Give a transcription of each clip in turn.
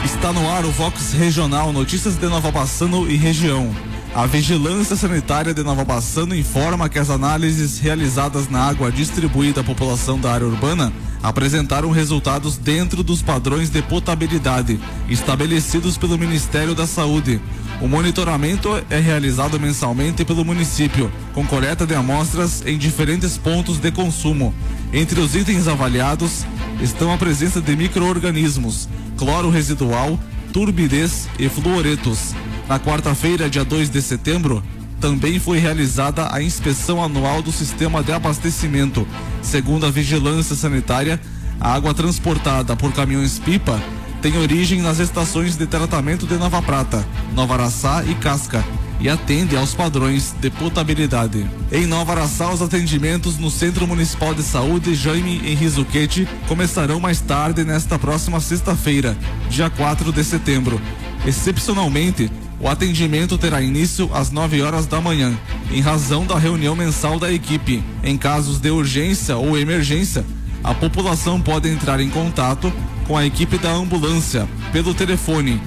Está no ar o Vox Regional, notícias de Nova Bassano e região. A Vigilância Sanitária de Nova Bassano informa que as análises realizadas na água distribuída à população da área urbana apresentaram resultados dentro dos padrões de potabilidade estabelecidos pelo Ministério da Saúde. O monitoramento é realizado mensalmente pelo município, com coleta de amostras em diferentes pontos de consumo. Entre os itens avaliados estão a presença de micro-organismos, cloro residual, turbidez e fluoretos. Na quarta-feira, dia 2 de setembro, também foi realizada a inspeção anual do sistema de abastecimento. Segundo a Vigilância Sanitária, a água transportada por caminhões-pipa tem origem nas estações de tratamento de Nova Prata, Nova Araçá e Casca e atende aos padrões de potabilidade. Em Nova Araçá, os atendimentos no Centro Municipal de Saúde Jaime Henri Zucchetti começarão mais tarde nesta próxima sexta-feira, dia 4 de setembro. Excepcionalmente, o atendimento terá início às 9 horas da manhã, em razão da reunião mensal da equipe. Em casos de urgência ou emergência, a população pode entrar em contato com a equipe da ambulância pelo telefone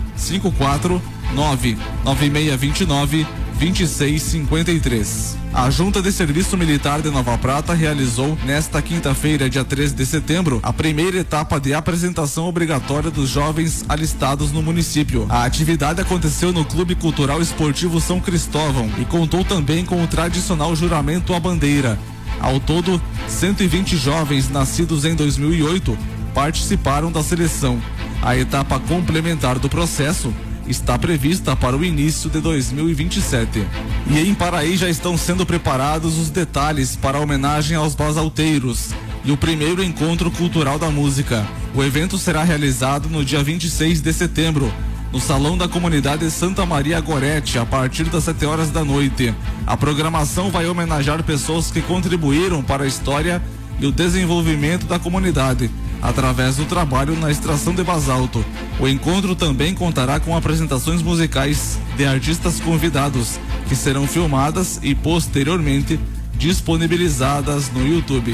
549-9629-2653. A Junta de Serviço Militar de Nova Prata realizou, nesta quinta-feira, dia 13 de setembro, a primeira etapa de apresentação obrigatória dos jovens alistados no município. A atividade aconteceu no Clube Cultural Esportivo São Cristóvão e contou também com o tradicional juramento à bandeira. Ao todo, 120 jovens nascidos em 2008 participaram da seleção. A etapa complementar do processo está prevista para o início de 2027. E em Paraí já estão sendo preparados os detalhes para a homenagem aos basalteiros e o primeiro encontro cultural da música. O evento será realizado no dia 26 de setembro, no Salão da Comunidade Santa Maria Gorete, a partir das 7 horas da noite. A programação vai homenagear pessoas que contribuíram para a história e o desenvolvimento da comunidade, através do trabalho na extração de basalto. O encontro também contará com apresentações musicais de artistas convidados, que serão filmadas e posteriormente disponibilizadas no YouTube.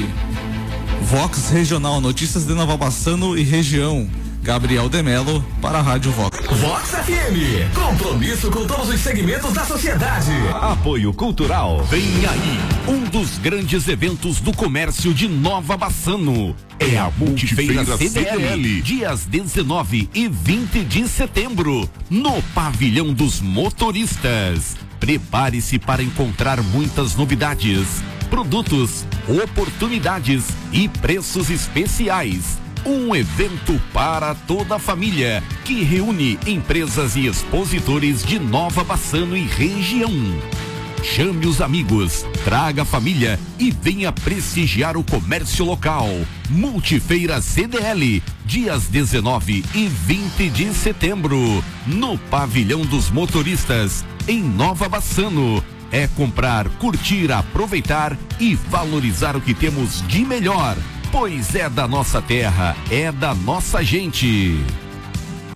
Vox Regional, notícias de Nova Bassano e região. Gabriel de Melo para a Rádio Vox. Vox FM, compromisso com todos os segmentos da sociedade. Apoio cultural. Vem aí, um dos grandes eventos do comércio de Nova Bassano. É a Multifeira CDL, dias 19 e 20 de setembro, no Pavilhão dos Motoristas. Prepare-se para encontrar muitas novidades, produtos, oportunidades e preços especiais. Um evento para toda a família, que reúne empresas e expositores de Nova Bassano e região. Chame os amigos, traga a família e venha prestigiar o comércio local. Multifeira CDL, dias 19 e 20 de setembro, no Pavilhão dos Motoristas, em Nova Bassano. É comprar, curtir, aproveitar e valorizar o que temos de melhor. Pois é da nossa terra, é da nossa gente.